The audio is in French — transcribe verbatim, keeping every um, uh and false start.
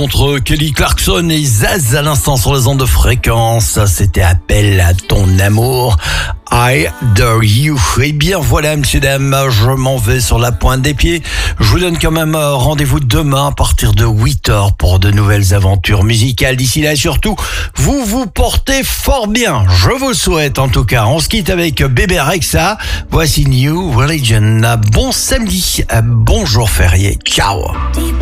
entre Kelly Clarkson et Zaz à l'instant sur les ondes de fréquence. C'était Appel à ton amour. I Dare You. Et bien voilà, messieurs, dames, je m'en vais sur la pointe des pieds. Je vous donne quand même rendez-vous demain à partir de huit heures pour de nouvelles aventures musicales. D'ici là, surtout, vous vous portez fort bien. Je vous le souhaite en tout cas. On se quitte avec Bébé Rexha. Voici New Religion. Bon samedi, bon jour férié. Ciao.